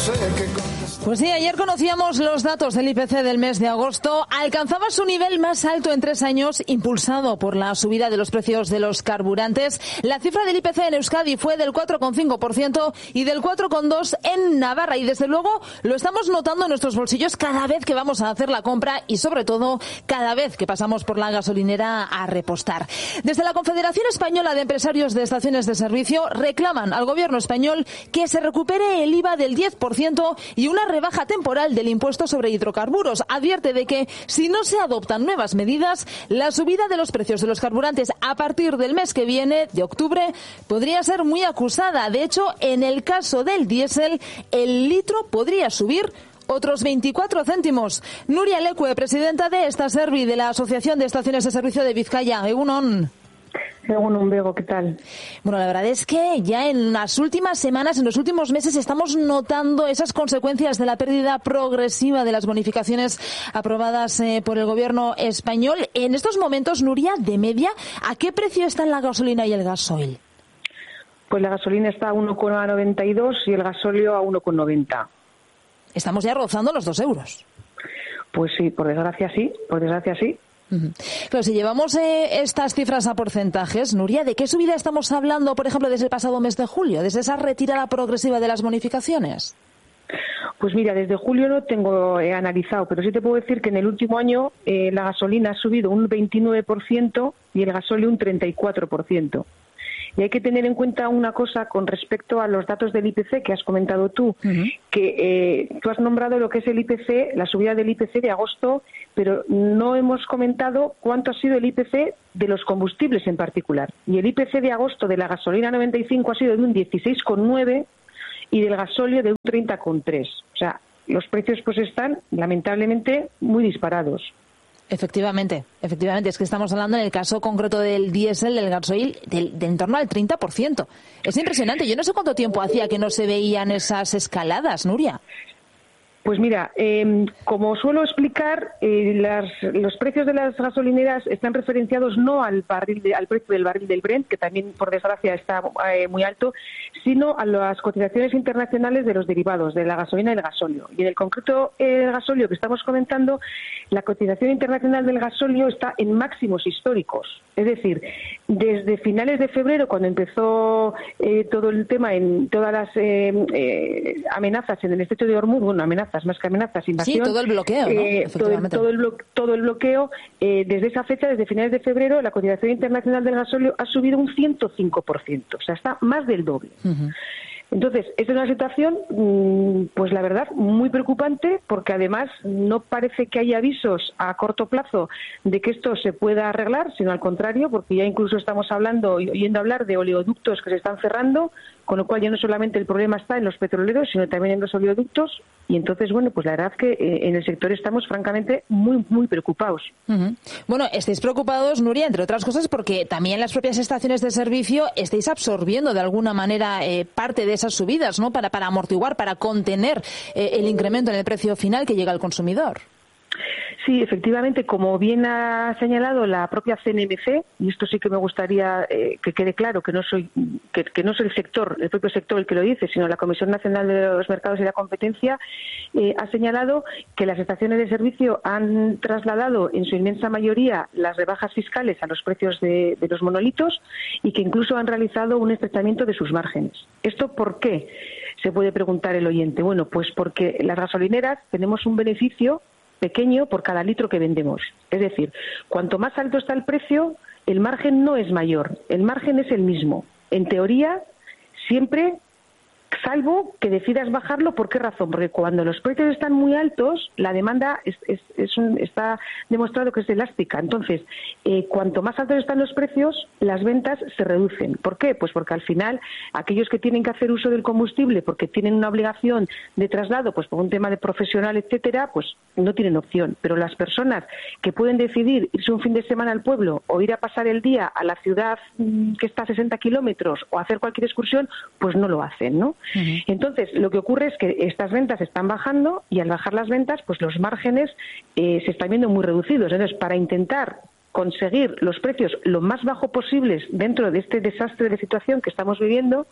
Pues sí, ayer conocíamos los datos del IPC del mes de agosto. Alcanzaba su nivel más alto en 3 años, impulsado por la subida de los precios de los carburantes. La cifra del IPC en Euskadi fue del 4,5% y del 4,2% en Navarra. Y desde luego lo estamos notando en nuestros bolsillos cada vez que vamos a hacer la compra y sobre todo cada vez que pasamos por la gasolinera a repostar. Desde la Confederación Española de Empresarios de Estaciones de Servicio reclaman al gobierno español que se recupere el IVA del 10% y una rebaja temporal del impuesto sobre hidrocarburos. Advierte de que si no se adoptan nuevas medidas, la subida de los precios de los carburantes a partir del mes que viene, de octubre, podría ser muy acusada. De hecho, en el caso del diésel, el litro podría subir otros 24 céntimos. Nuria Lecue, presidenta de Estaservi, de la Asociación de Estaciones de Servicio de Vizcaya. Egunon. Según Bego, ¿qué tal? Bueno, la verdad es que ya en las últimas semanas, en los últimos meses, estamos notando esas consecuencias de la pérdida progresiva de las bonificaciones aprobadas por el gobierno español. En estos momentos, Nuria, de media, ¿a qué precio están la gasolina y el gasoil? Pues la gasolina está a 1,92 y el gasóleo a 1,90. Estamos ya rozando los 2 euros. Pues sí, por desgracia sí. Pero si llevamos estas cifras a porcentajes, Nuria, ¿de qué subida estamos hablando, por ejemplo, desde el pasado mes de julio, desde esa retirada progresiva de las bonificaciones? Pues mira, desde julio no tengo analizado, pero sí te puedo decir que en el último año la gasolina ha subido un 29% y el gasóleo un 34%. Y hay que tener en cuenta una cosa con respecto a los datos del IPC que has comentado tú, que tú has nombrado lo que es el IPC, la subida del IPC de agosto, pero no hemos comentado cuánto ha sido el IPC de los combustibles en particular. Y el IPC de agosto de la gasolina 95 ha sido de un 16,9 y del gasóleo de un 30,3. O sea, los precios pues están lamentablemente muy disparados. Efectivamente, es que estamos hablando en el caso concreto del diésel, del gasoil, de en torno al 30%. Es impresionante. Yo no sé cuánto tiempo hacía que no se veían esas escaladas, Nuria. Pues mira, como suelo explicar, los precios de las gasolineras están referenciados no al precio del barril del Brent, que también, por desgracia, está muy alto, sino a las cotizaciones internacionales de los derivados, de la gasolina y el gasóleo. Y en el concreto, el gasóleo que estamos comentando, la cotización internacional del gasóleo está en máximos históricos. Es decir, desde finales de febrero, cuando empezó todo el tema en todas las amenazas en el estrecho de Hormuz, bueno, amenazas más que amenazas, invasión. Sí, todo el bloqueo, ¿no? Todo el bloqueo, desde esa fecha, desde finales de febrero, la cotización internacional del gasóleo ha subido un 105%, o sea, está más del doble. Entonces, esta es una situación, pues la verdad, muy preocupante, porque además no parece que haya avisos a corto plazo de que esto se pueda arreglar, sino al contrario, porque ya incluso estamos oyendo hablar de oleoductos que se están cerrando, con lo cual ya no solamente el problema está en los petroleros, sino también en los oleoductos. Y entonces, bueno, pues la verdad es que en el sector estamos francamente muy, muy preocupados. Bueno, estáis preocupados, Nuria, entre otras cosas, porque también las propias estaciones de servicio estáis absorbiendo de alguna manera parte de esas subidas, ¿no? Para amortiguar, para contener el incremento en el precio final que llega al consumidor. Sí, efectivamente, como bien ha señalado la propia CNMC, y esto sí que me gustaría que quede claro que no soy el sector, el propio sector el que lo dice, sino la Comisión Nacional de los Mercados y la Competencia, ha señalado que las estaciones de servicio han trasladado en su inmensa mayoría las rebajas fiscales a los precios de los monolitos y que incluso han realizado un estrechamiento de sus márgenes. ¿Esto por qué? Se puede preguntar el oyente. Bueno, pues porque las gasolineras tenemos un beneficio pequeño por cada litro que vendemos. Es decir, cuanto más alto está el precio, el margen no es mayor, el margen es el mismo. En teoría, siempre, salvo que decidas bajarlo. ¿Por qué razón? Porque cuando los precios están muy altos, la demanda está demostrado que es elástica. Entonces, cuanto más altos están los precios, las ventas se reducen. ¿Por qué? Pues porque al final, aquellos que tienen que hacer uso del combustible porque tienen una obligación de traslado, pues por un tema de profesional, etcétera, pues no tienen opción. Pero las personas que pueden decidir irse un fin de semana al pueblo o ir a pasar el día a la ciudad que está a 60 kilómetros o hacer cualquier excursión, pues no lo hacen, ¿no? Entonces, lo que ocurre es que estas ventas están bajando y al bajar las ventas, pues los márgenes se están viendo muy reducidos. Entonces, para intentar conseguir los precios lo más bajo posibles dentro de este desastre de situación que estamos viviendo,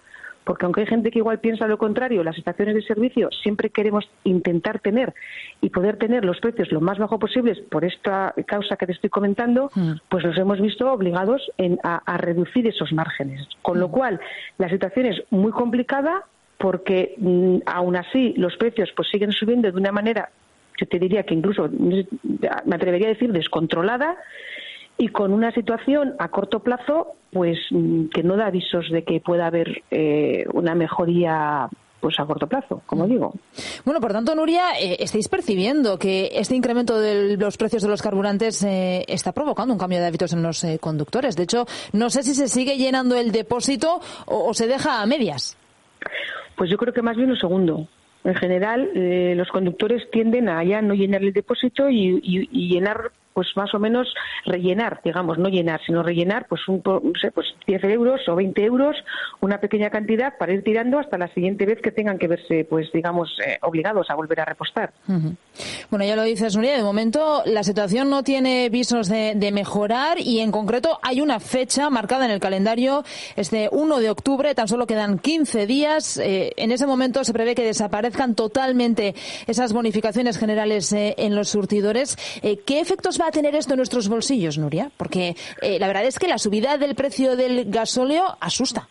porque aunque hay gente que igual piensa lo contrario, las estaciones de servicio siempre queremos intentar tener y poder tener los precios lo más bajo posibles por esta causa que te estoy comentando, pues nos hemos visto obligados a reducir esos márgenes. Con lo cual, la situación es muy complicada porque aún así los precios pues siguen subiendo de una manera, yo te diría que incluso, me atrevería a decir, descontrolada, y con una situación a corto plazo pues que no da avisos de que pueda haber una mejoría pues a corto plazo, como digo. Bueno, por tanto, Nuria, estáis percibiendo que este incremento de los precios de los carburantes está provocando un cambio de hábitos en los conductores. De hecho, no sé si se sigue llenando el depósito o se deja a medias. Pues yo creo que más bien lo segundo. En general, los conductores tienden a ya no llenar el depósito y llenar, pues más o menos rellenar, digamos, no llenar, sino rellenar, pues no sé, pues 10 euros o 20 euros, una pequeña cantidad para ir tirando hasta la siguiente vez que tengan que verse, pues digamos, obligados a volver a repostar. Bueno, ya lo dices, Nuria, de momento la situación no tiene visos de mejorar y en concreto hay una fecha marcada en el calendario, este 1 de octubre, tan solo quedan 15 días. En ese momento se prevé que desaparezcan totalmente esas bonificaciones generales en los surtidores. ¿Qué efectos va a tener esto en nuestros bolsillos, Nuria? Porque la verdad es que la subida del precio del gasóleo asusta.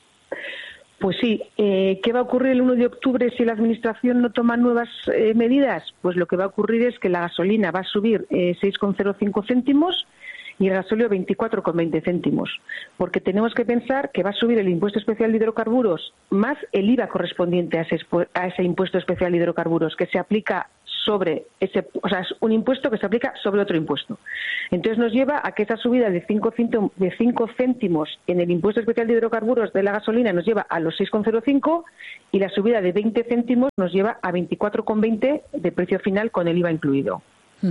Pues sí, ¿qué va a ocurrir el 1 de octubre si la Administración no toma nuevas medidas? Pues lo que va a ocurrir es que la gasolina va a subir 6,05 céntimos y el gasóleo 24,20 céntimos, porque tenemos que pensar que va a subir el impuesto especial de hidrocarburos más el IVA correspondiente a ese impuesto especial de hidrocarburos que se aplica sobre ese, o sea, es un impuesto que se aplica sobre otro impuesto. Entonces nos lleva a que esa subida de 5 céntimos en el impuesto especial de hidrocarburos de la gasolina nos lleva a los 6,05 y la subida de 20 céntimos nos lleva a 24,20 de precio final con el IVA incluido.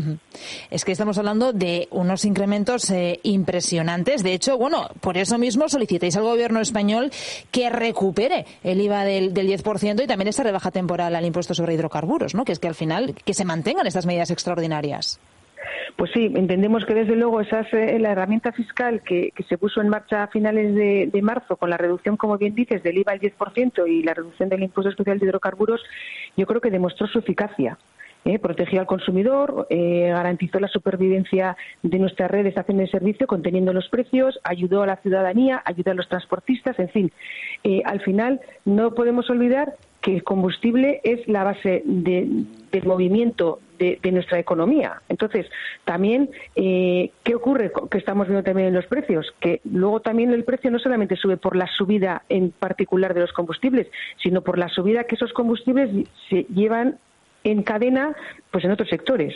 Es que estamos hablando de unos incrementos impresionantes. De hecho, bueno, por eso mismo solicitáis al gobierno español que recupere el IVA del 10% y también esta rebaja temporal al impuesto sobre hidrocarburos, ¿no? Que es que al final que se mantengan estas medidas extraordinarias. Pues sí, entendemos que desde luego esa es la herramienta fiscal que se puso en marcha a finales de marzo con la reducción, como bien dices, del IVA al 10% y la reducción del impuesto especial de hidrocarburos, yo creo que demostró su eficacia. Protegió al consumidor, garantizó la supervivencia de nuestra red de estaciones de servicio conteniendo los precios, ayudó a la ciudadanía, ayudó a los transportistas, en fin. Al final no podemos olvidar que el combustible es la base del movimiento de nuestra economía. Entonces, también, ¿qué ocurre? Que estamos viendo también en los precios, que luego también el precio no solamente sube por la subida en particular de los combustibles, sino por la subida que esos combustibles se llevan en cadena, pues en otros sectores.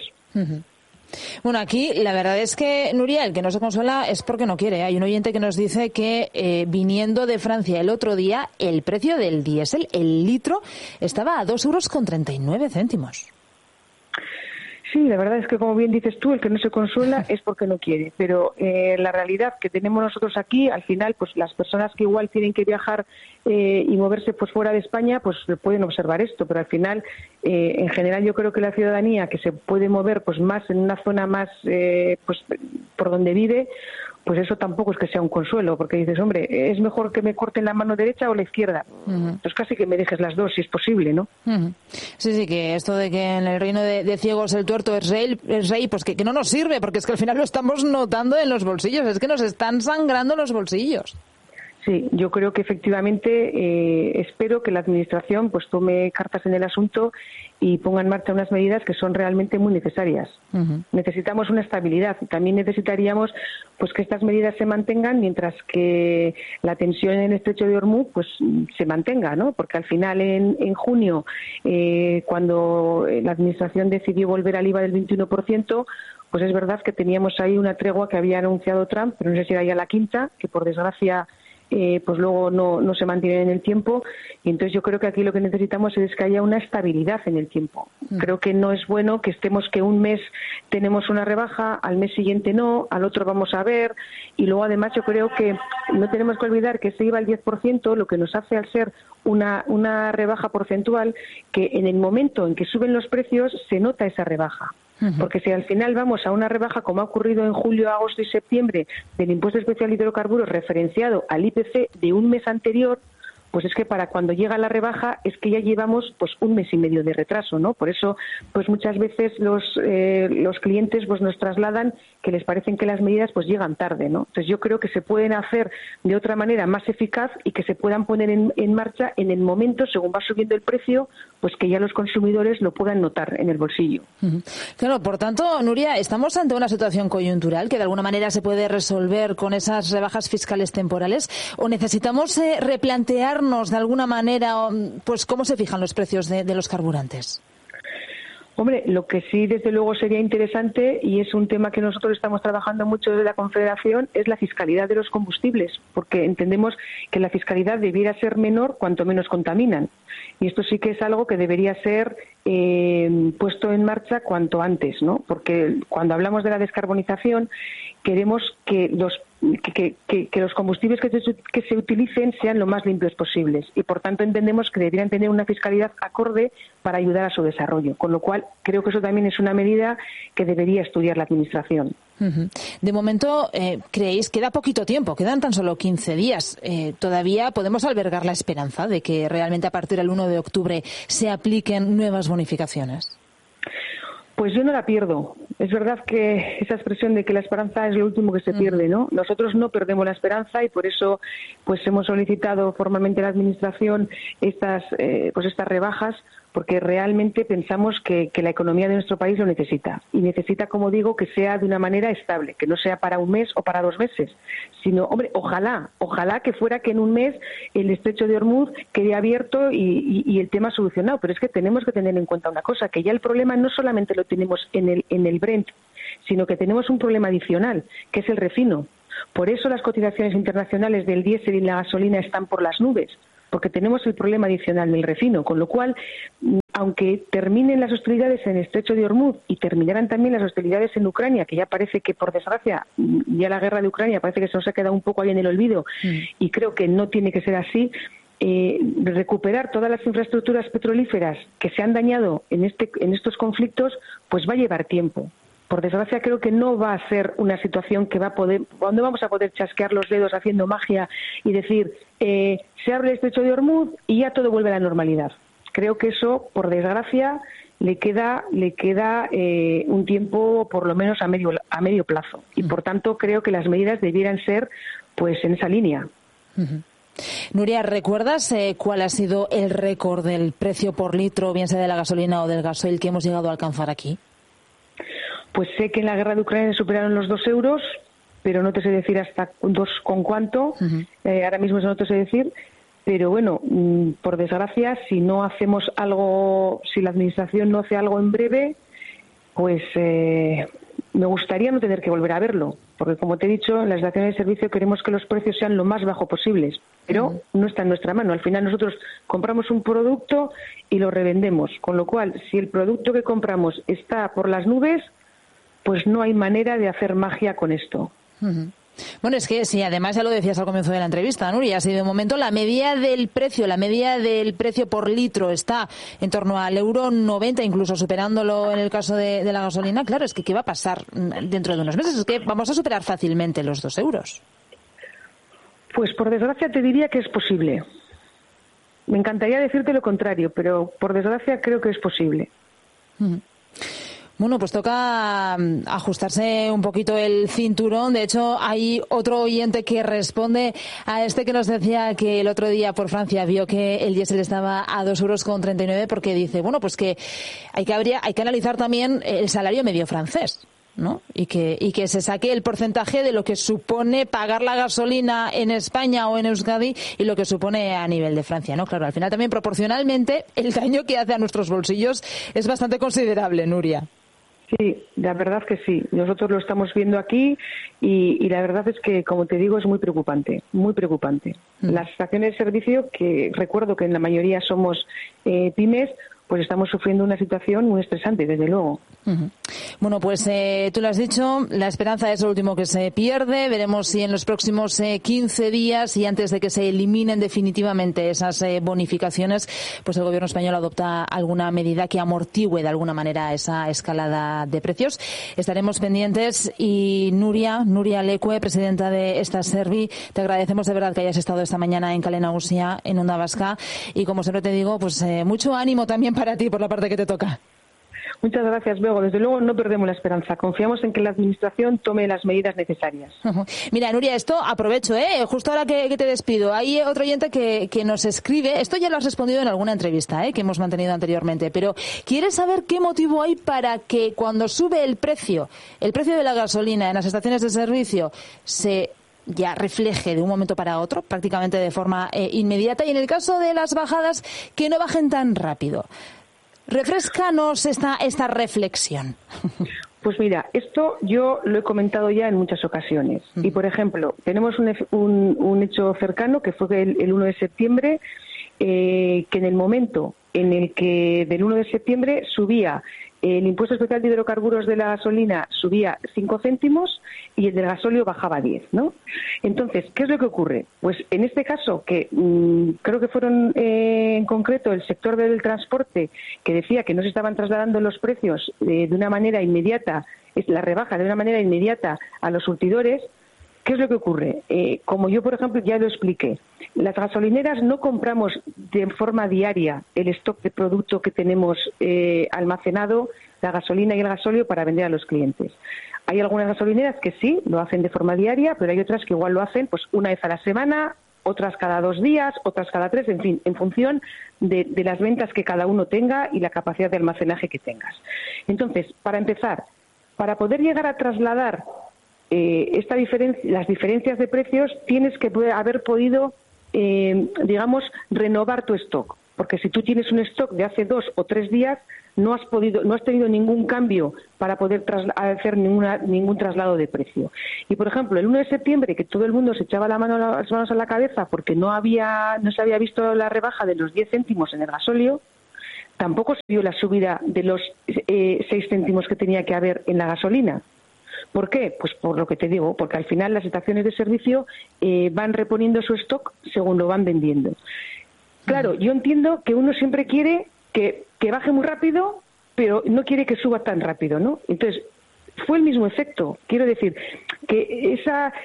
Bueno, aquí la verdad es que, Nuria, el que no se consuela es porque no quiere. Hay un oyente que nos dice que viniendo de Francia el otro día, el precio del diésel, el litro, estaba a 2,39 euros. Sí, la verdad es que, como bien dices tú, el que no se consuela es porque no quiere. Pero la realidad que tenemos nosotros aquí, al final, pues las personas que igual tienen que viajar y moverse pues fuera de España, pues pueden observar esto. Pero al final, en general, yo creo que la ciudadanía que se puede mover pues más en una zona más pues por donde vive, pues eso tampoco es que sea un consuelo, porque dices, hombre, es mejor que me corten la mano derecha o la izquierda. Pues casi que me dejes las dos, si es posible, ¿no? Sí, que esto de que en el reino de ciegos el tuerto es rey, pues que no nos sirve, porque es que al final lo estamos notando en los bolsillos, es que nos están sangrando los bolsillos. Sí, yo creo que efectivamente espero que la Administración pues tome cartas en el asunto y ponga en marcha unas medidas que son realmente muy necesarias. Necesitamos una estabilidad y también necesitaríamos pues que estas medidas se mantengan mientras que la tensión en el estrecho de Hormuz pues se mantenga, ¿no? Porque al final en junio cuando la Administración decidió volver al IVA del 21%, pues es verdad que teníamos ahí una tregua que había anunciado Trump, pero no sé si era ya la quinta, que por desgracia pues luego no se mantiene en el tiempo, y entonces yo creo que aquí lo que necesitamos es que haya una estabilidad en el tiempo. Creo que no es bueno que estemos que un mes tenemos una rebaja, al mes siguiente no, al otro vamos a ver, y luego además yo creo que no tenemos que olvidar que se iba al 10%, lo que nos hace al ser una rebaja porcentual, que en el momento en que suben los precios se nota esa rebaja. Porque si al final vamos a una rebaja, como ha ocurrido en julio, agosto y septiembre, del impuesto especial de hidrocarburos referenciado al IPC de un mes anterior, pues es que para cuando llega la rebaja es que ya llevamos pues un mes y medio de retraso, ¿no? Por eso pues muchas veces los clientes pues nos trasladan que les parecen que las medidas pues llegan tarde, ¿no? Entonces yo creo que se pueden hacer de otra manera más eficaz y que se puedan poner en marcha en el momento, según va subiendo el precio, pues que ya los consumidores lo puedan notar en el bolsillo. Claro, por tanto, Nuria, estamos ante una situación coyuntural que de alguna manera se puede resolver con esas rebajas fiscales temporales, o necesitamos replantearnos de alguna manera pues cómo se fijan los precios de los carburantes. Hombre, lo que sí desde luego sería interesante, y es un tema que nosotros estamos trabajando mucho desde la Confederación, es la fiscalidad de los combustibles, porque entendemos que la fiscalidad debiera ser menor cuanto menos contaminan. Y esto sí que es algo que debería ser puesto en marcha cuanto antes, ¿no? Porque cuando hablamos de la descarbonización queremos que los combustibles que se utilicen sean lo más limpios posibles, y por tanto entendemos que deberían tener una fiscalidad acorde para ayudar a su desarrollo, con lo cual creo que eso también es una medida que debería estudiar la Administración. De momento, creéis, queda poquito tiempo, quedan tan solo 15 días. ¿Todavía podemos albergar la esperanza de que realmente a partir del 1 de octubre se apliquen nuevas bonificaciones? Pues yo no la pierdo. Es verdad que esa expresión de que la esperanza es lo último que se pierde, ¿no? Nosotros no perdemos la esperanza y por eso pues hemos solicitado formalmente a la Administración estas rebajas, porque realmente pensamos que la economía de nuestro país lo necesita. Y necesita, como digo, que sea de una manera estable, que no sea para un mes o para 2 meses, sino, hombre, ojalá que fuera que en un mes el estrecho de Hormuz quede abierto y el tema solucionado. Pero es que tenemos que tener en cuenta una cosa, que ya el problema no solamente lo tenemos en el Brent, sino que tenemos un problema adicional, que es el refino. Por eso las cotizaciones internacionales del diésel y la gasolina están por las nubes, porque tenemos el problema adicional del refino, con lo cual, aunque terminen las hostilidades en el estrecho de Hormuz y terminaran también las hostilidades en Ucrania, que ya parece que, por desgracia, ya la guerra de Ucrania parece que se nos ha quedado un poco ahí en el olvido, y creo que no tiene que ser así, recuperar todas las infraestructuras petrolíferas que se han dañado en estos conflictos, pues va a llevar tiempo. Por desgracia, creo que no va a ser una situación que no vamos a poder chasquear los dedos haciendo magia y decir se abre el estrecho de Hormuz y ya todo vuelve a la normalidad. Creo que eso, por desgracia, le queda un tiempo, por lo menos a medio plazo. Y por tanto, creo que las medidas debieran ser pues en esa línea. Nuria, ¿recuerdas cuál ha sido el récord del precio por litro, bien sea de la gasolina o del gasoil, que hemos llegado a alcanzar aquí? Pues sé que en la guerra de Ucrania superaron los 2 euros, pero no te sé decir hasta 2 con cuánto. Ahora mismo eso no te sé decir. Pero bueno, por desgracia, si no hacemos algo, si la Administración no hace algo en breve, pues me gustaría no tener que volver a verlo. Porque, como te he dicho, en las estaciones de servicio queremos que los precios sean lo más bajo posibles. Pero no está en nuestra mano. Al final nosotros compramos un producto y lo revendemos. Con lo cual, si el producto que compramos está por las nubes, pues no hay manera de hacer magia con esto. Bueno, es que sí, además ya lo decías al comienzo de la entrevista, Nuria, si de momento la media del precio por litro está en torno al €1,90, incluso superándolo en el caso de la gasolina, claro, es que ¿qué va a pasar dentro de unos meses? Es que vamos a superar fácilmente los 2 euros. Pues por desgracia te diría que es posible. Me encantaría decirte lo contrario, pero por desgracia creo que es posible. Bueno, pues toca ajustarse un poquito el cinturón. De hecho, hay otro oyente que responde a este que nos decía que el otro día por Francia vio que el diésel estaba a 2,39 euros, porque dice, bueno, pues que hay que analizar también el salario medio francés, ¿no? Y que se saque el porcentaje de lo que supone pagar la gasolina en España o en Euskadi y lo que supone a nivel de Francia, ¿no? Claro, al final también proporcionalmente el daño que hace a nuestros bolsillos es bastante considerable, Nuria. Sí, la verdad que sí. Nosotros lo estamos viendo aquí y la verdad es que, como te digo, es muy preocupante, muy preocupante. Las estaciones de servicio, que recuerdo que en la mayoría somos pymes, pues estamos sufriendo una situación muy estresante, desde luego. Bueno, pues tú lo has dicho, la esperanza es lo último que se pierde. Veremos si en los próximos 15 días y antes de que se eliminen definitivamente esas bonificaciones, pues el gobierno español adopta alguna medida que amortigüe de alguna manera esa escalada de precios. Estaremos pendientes y Nuria Lecue, presidenta de esta Servi, te agradecemos de verdad que hayas estado esta mañana en Kale Nagusia, en Onda Vasca, y como siempre te digo, pues mucho ánimo también para ti por la parte que te toca. Muchas gracias, Bego. Desde luego no perdemos la esperanza. Confiamos en que la Administración tome las medidas necesarias. Mira, Nuria, esto aprovecho, justo ahora que te despido. Hay otro oyente que nos escribe. Esto ya lo has respondido en alguna entrevista que hemos mantenido anteriormente. Pero ¿quieres saber qué motivo hay para que cuando sube el precio de la gasolina en las estaciones de servicio se ya refleje de un momento para otro, prácticamente de forma inmediata? Y en el caso de las bajadas, que no bajen tan rápido. Refréscanos esta reflexión. Pues mira, esto yo lo he comentado ya en muchas ocasiones. Y, por ejemplo, tenemos un hecho cercano que fue el 1 de septiembre, que en el momento en el que del 1 de septiembre subía el impuesto especial de hidrocarburos de la gasolina, subía 5 céntimos y el del gasóleo bajaba 10, ¿no? Entonces, ¿qué es lo que ocurre? Pues en este caso, que creo que fueron en concreto el sector del transporte, que decía que no se estaban trasladando los precios de una manera inmediata, la rebaja de una manera inmediata a los surtidores. ¿Qué es lo que ocurre? Como yo, por ejemplo, ya lo expliqué, las gasolineras no compramos de forma diaria el stock de producto que tenemos almacenado, la gasolina y el gasóleo, para vender a los clientes. Hay algunas gasolineras que sí, lo hacen de forma diaria, pero hay otras que igual lo hacen pues una vez a la semana, otras cada 2 días, otras cada 3, en fin, en función de las ventas que cada uno tenga y la capacidad de almacenaje que tengas. Entonces, para empezar, para poder llegar a trasladar las diferencias de precios, tienes que haber podido, renovar tu stock. Porque si tú tienes un stock de hace 2 o 3 días, no has tenido ningún cambio para poder hacer ningún traslado de precio. Y, por ejemplo, el 1 de septiembre, que todo el mundo se echaba las manos a la cabeza porque no se había visto la rebaja de los 10 céntimos en el gasóleo, tampoco se vio la subida de los 6 céntimos que tenía que haber en la gasolina. ¿Por qué? Pues por lo que te digo, porque al final las estaciones de servicio van reponiendo su stock según lo van vendiendo. Claro, yo entiendo que uno siempre quiere que baje muy rápido, pero no quiere que suba tan rápido, ¿no? Entonces, fue el mismo efecto. Quiero decir que esa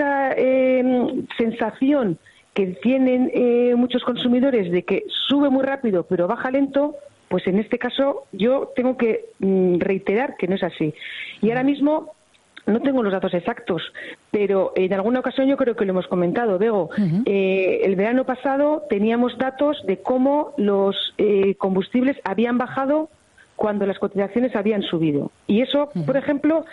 sensación que tienen muchos consumidores de que sube muy rápido pero baja lento, pues en este caso yo tengo que reiterar que no es así. Y ahora mismo no tengo los datos exactos, pero en alguna ocasión yo creo que lo hemos comentado, Bego. El verano pasado teníamos datos de cómo los combustibles habían bajado cuando las cotizaciones habían subido. Y eso, por ejemplo,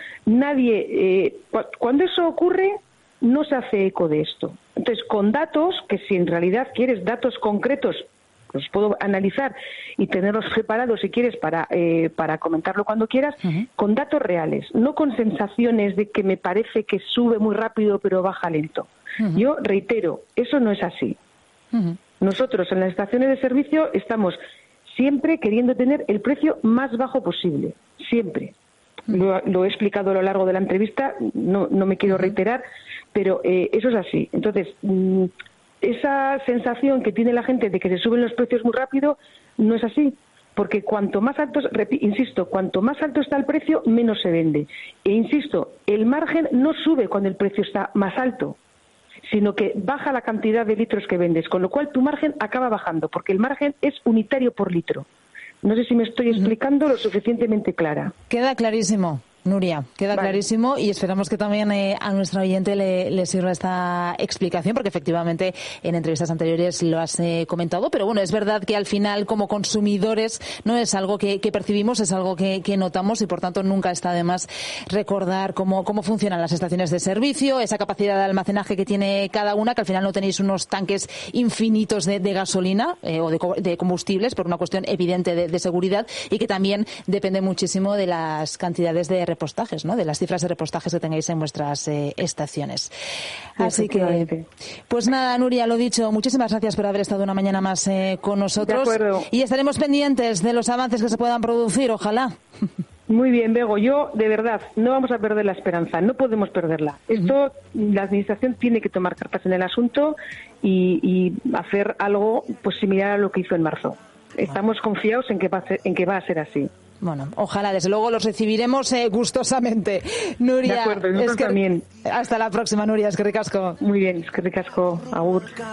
cuando eso ocurre, no se hace eco de esto. Entonces, con datos, que si en realidad quieres datos concretos, los puedo analizar y tenerlos preparados si quieres para comentarlo cuando quieras, con datos reales, no con sensaciones de que me parece que sube muy rápido pero baja lento. Yo reitero, eso no es así. Nosotros en las estaciones de servicio estamos siempre queriendo tener el precio más bajo posible, siempre. Lo he explicado a lo largo de la entrevista, no me quiero reiterar, pero eso es así. Entonces, esa sensación que tiene la gente de que se suben los precios muy rápido no es así, porque cuanto más alto está el precio, menos se vende. E insisto, el margen no sube cuando el precio está más alto, sino que baja la cantidad de litros que vendes, con lo cual tu margen acaba bajando, porque el margen es unitario por litro. No sé si me estoy explicando lo suficientemente clara. Queda clarísimo. Nuria, queda clarísimo y esperamos que también a nuestro oyente le sirva esta explicación, porque efectivamente en entrevistas anteriores lo has comentado, pero bueno, es verdad que al final como consumidores no es algo que percibimos, es algo que notamos y por tanto nunca está de más recordar cómo funcionan las estaciones de servicio, esa capacidad de almacenaje que tiene cada una, que al final no tenéis unos tanques infinitos de gasolina o de combustibles por una cuestión evidente de seguridad y que también depende muchísimo de las cantidades de repostajes, ¿no? De las cifras de repostajes que tengáis en vuestras estaciones. Así que, pues nada, Nuria, lo dicho, muchísimas gracias por haber estado una mañana más con nosotros. De acuerdo. Y estaremos pendientes de los avances que se puedan producir, ojalá. Muy bien, Bego. Yo, de verdad, no vamos a perder la esperanza, no podemos perderla. Esto, la Administración tiene que tomar cartas en el asunto y hacer algo pues similar a lo que hizo en marzo. Estamos confiados en que va a ser así. Bueno, ojalá, desde luego los recibiremos gustosamente. Nuria, de acuerdo, nosotros también. Hasta la próxima, Nuria, eskerrik asko. Muy bien, eskerrik asko, agur.